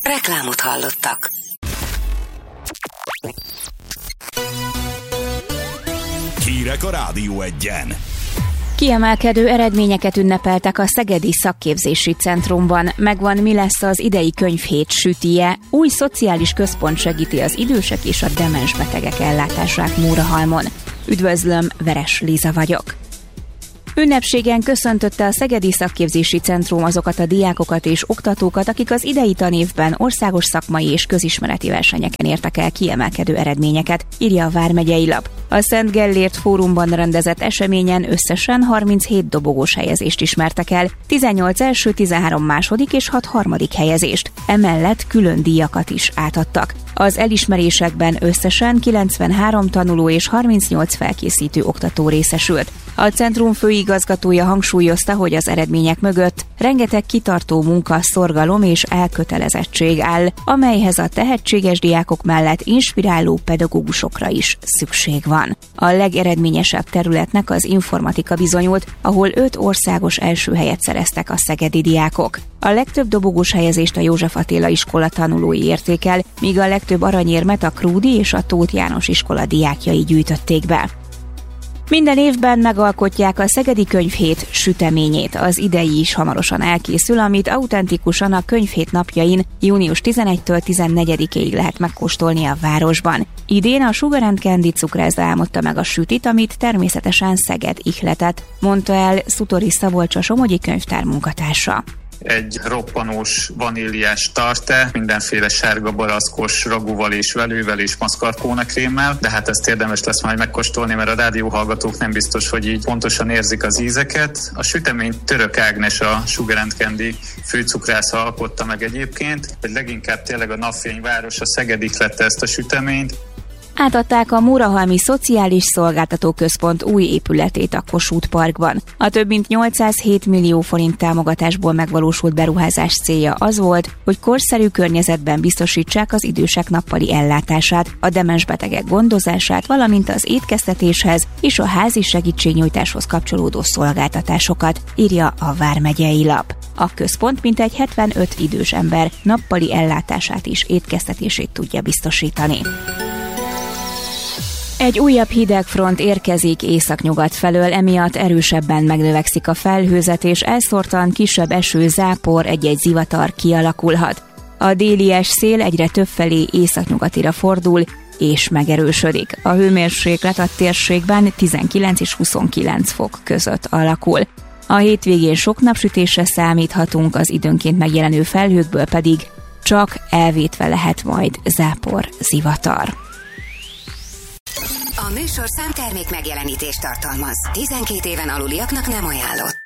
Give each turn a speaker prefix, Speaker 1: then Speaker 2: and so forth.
Speaker 1: Reklámot hallottak.
Speaker 2: Hírek a Rádió Egyen.
Speaker 3: Kiemelkedő eredményeket ünnepeltek a Szegedi Szakképzési Centrumban. Megvan, mi lesz az idei könyvhét sütije. Új szociális központ segíti az idősek és a demens betegek ellátását Mórahalmon. Üdvözlöm, Veres Liza vagyok. Ünnepségen köszöntötte a Szegedi Szakképzési Centrum azokat a diákokat és oktatókat, akik az idei tanévben országos szakmai és közismereti versenyeken értek el kiemelkedő eredményeket, írja a Vármegyei Lap. A Szent Gellért Fórumban rendezett eseményen összesen 37 dobogós helyezést ismertek el, 18 első, 13 második és 6 harmadik helyezést. Emellett külön díjakat is átadtak. Az elismerésekben összesen 93 tanuló és 38 felkészítő oktató részesült. A centrum főigazgatója hangsúlyozta, hogy az eredmények mögött rengeteg kitartó munka, szorgalom és elkötelezettség áll, amelyhez a tehetséges diákok mellett inspiráló pedagógusokra is szükség van. A legeredményesebb területnek az informatika bizonyult, ahol 5 országos első helyet szereztek a szegedi diákok. A legtöbb dobogós helyezést a József Attila iskola tanulói érték el, míg a legtöbb aranyérmet a Krúdi és a Tóth János iskola diákjai gyűjtötték be. Minden évben megalkotják a Szegedi Könyvhét süteményét. Az idei is hamarosan elkészül, amit autentikusan a Könyvhét napjain június 11-től 14-ig lehet megkóstolni a városban. Idén a Sugar & Candy cukrászda álmodta meg a sütit, amit természetesen Szeged ihletett, mondta el Szutori Szabolcs, a Somogyi Könyvtár munkatársa.
Speaker 4: Egy roppanós vaníliás tarte, mindenféle sárga barackos ragúval és velővel és maszkarpónakrémmel, de hát ezt érdemes lesz majd megkóstolni, mert a rádióhallgatók nem biztos, hogy így pontosan érzik az ízeket. A süteményt Török Ágnes, a Sugar & Candy főcukrásza alkotta meg egyébként, hogy leginkább tényleg a napfényváros, a Szeged ihlette ezt a süteményt.
Speaker 3: Átadták a Mórahalmi Szociális Szolgáltató Központ új épületét a Kossuth Parkban. A több mint 807 millió forint támogatásból megvalósult beruházás célja az volt, hogy korszerű környezetben biztosítsák az idősek nappali ellátását, a demens betegek gondozását, valamint az étkeztetéshez és a házi segítségnyújtáshoz kapcsolódó szolgáltatásokat, írja a Vármegyei Lap. A központ mintegy 75 idős ember nappali ellátását és étkeztetését tudja biztosítani. Egy újabb hidegfront érkezik északnyugat felől, emiatt erősebben megnövekszik a felhőzet, és elszórtan kisebb eső, zápor, egy-egy zivatar kialakulhat. A délies szél egyre többfelé északnyugatira fordul, és megerősödik. A hőmérséklet a térségben 19 és 29 fok között alakul. A hétvégén sok napsütésre számíthatunk, az időnként megjelenő felhőkből pedig csak elvétve lehet majd zápor, zivatar.
Speaker 1: A műsorszám termék megjelenítést tartalmaz. 12 éven aluliaknak nem ajánlott.